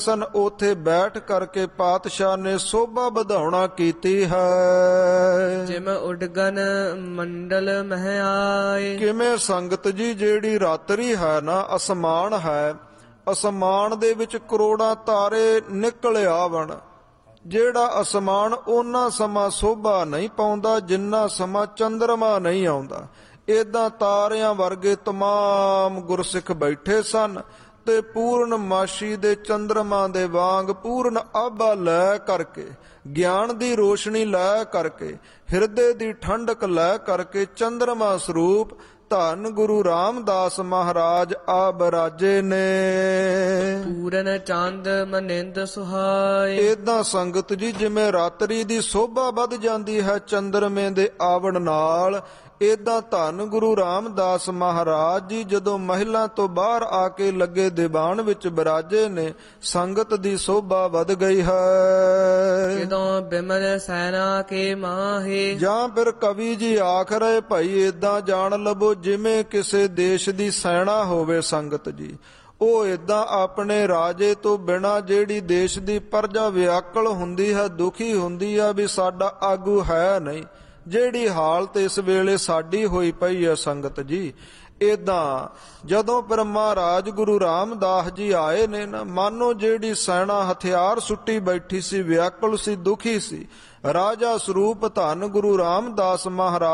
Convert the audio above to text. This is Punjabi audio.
ਸਨ ਉਥੇ ਬੈਠ ਕਰਕੇ ਪਾਤਸ਼ਾਹ ਨੇ ਸੋਭਾ ਵਧਾਉਣਾ ਕੀਤੀ ਹੈ। ਜਿਮ ਉਡਗਨ ਮੰਡਲ ਮਹਿ ਆਏ। ਕਿਵੇਂ ਸੰਗਤ ਜੀ ਜਿਹੜੀ ਰਾਤਰੀ ਹੈ ਨਾ ਅਸਮਾਨ ਹੈ, ਅਸਮਾਨ ਦੇ ਵਿੱਚ ਕਰੋੜਾਂ ਤਾਰੇ ਨਿਕਲ ਆਵਣ। ਜਿਹੜਾ ਅਸਮਾਨ ਉਹਨਾਂ ਸਮਾਂ ਸੋਭਾ ਨਹੀਂ ਪਾਉਂਦਾ ਜਿੰਨਾ ਸਮਾਂ ਚੰਦਰਮਾ ਨਹੀਂ ਆਉਂਦਾ। ਏਦਾਂ ਤਾਰਿਆਂ ਵਰਗੇ ਤਮਾਮ ਗੁਰਸਿੱਖ ਬੈਠੇ ਸਨ ਤੇ ਪੂਰਨਮਾਸ਼ੀ ਦੇ ਚੰਦਰਮਾ ਦੇ ਵਾਂਗ ਪੂਰਨ ਆਭਾ ਲੈ ਕਰਕੇ, ਗਿਆਨ ਦੀ ਰੋਸ਼ਨੀ ਲੈ ਕਰਕੇ, ਹਿਰਦੇ ਦੀ ਠੰਡਕ ਲੈ ਕਰਕੇ ਚੰਦਰਮਾ ਸਰੂਪ ਧੰਨ ਗੁਰੂ ਰਾਮਦਾਸ ਮਹਾਰਾਜ ਆ ਬਰਾਜੇ ਨੇ। ਪੂਰਨ ਚੰਦ ਮਨਿੰਦ ਸੁਹਾਏ। ਏਦਾਂ ਸੰਗਤ ਜੀ ਜਿਵੇਂ ਰਾਤਰੀ ਦੀ ਸੋਭਾ ਵੱਧ ਜਾਂਦੀ ਹੈ ਚੰਦਰਮੇ ਦੇ ਆਵਣ ਨਾਲ, ਏਦਾਂ ਧੰਨ ਗੁਰੂ ਰਾਮਦਾਸ ਮਹਾਰਾਜ ਜੀ ਜਦੋਂ ਮਹਿਲਾਂ ਤੋਂ ਬਾਹਰ ਆ ਕੇ ਲੱਗੇ ਦੀਵਾਨ ਵਿੱਚ ਬਿਰਾਜੇ ਨੇ, ਸੰਗਤ ਦੀ ਸੋਭਾ ਵੱਧ ਗਈ ਹੈ। ਜਦੋਂ ਬਿਮਲ ਸੈਨਾ ਕੇ ਮਾਹੇ। ਜਾਂ ਫਿਰ ਕਵੀ ਜੀ ਆਖ ਰਹੇ ਭਾਈ ਏਦਾਂ ਜਾਣ ਲਵੋ ਜਿਵੇਂ ਕਿਸੇ ਦੇਸ਼ ਦੀ ਸੈਨਾ ਹੋਵੇ ਸੰਗਤ ਜੀ। ਉਹ ਏਦਾਂ ਆਪਣੇ ਰਾਜੇ ਤੋਂ ਬਿਨਾਂ ਜਿਹੜੀ ਦੇਸ਼ ਦੀ ਪ੍ਰਜਾ ਵਿਆਕਲ ਹੁੰਦੀ ਹੈ, ਦੁਖੀ ਹੁੰਦੀ ਆ ਵੀ ਸਾਡਾ ਆਗੂ ਹੈ ਨਹੀਂ, ਜਿਹੜੀ ਹਾਲਤ ਇਸ ਵੇਲੇ ਸਾਡੀ ਹੋਈ ਪਈ ਹੈ ਸੰਗਤ ਜੀ। ਏਦਾਂ ਜਦੋਂ ਫਿਰ ਮਹਾਰਾਜ ਗੁਰੂ ਰਾਮਦਾਸ ਜੀ ਆਏ ਨੇ ਨਾ, ਮਾਨੋ ਜਿਹੜੀ ਸੈਨਾ ਹਥਿਆਰ ਸੁੱਟੀ ਬੈਠੀ ਸੀ, ਵਿਆਕੁਲ ਸੀ, ਦੁਖੀ ਸੀ, ਰਾਜਾ ਸਰੂਪ ਧੰਨ ਗੁਰੂ ਰਾਮਦਾਸ ਮਹਾਰਾਜ